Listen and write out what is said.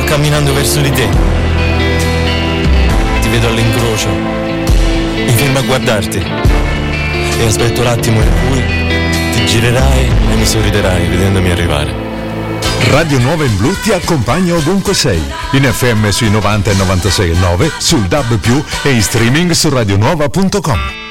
camminando verso di te. Ti vedo all'incrocio. Mi fermo a guardarti. E aspetto l'attimo in cui ti girerai e mi sorriderai vedendomi arrivare. Radio Nuova in Blu ti accompagna ovunque sei. In FM sui 90 e 96,9, sul DAB+, e in streaming su radionuova.com.